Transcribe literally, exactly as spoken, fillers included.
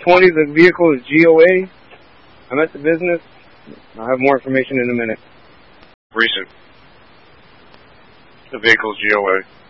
twenty, the vehicle is G O A. I'm at the business. I'll have more information in a minute. Recent. The vehicle is G O A.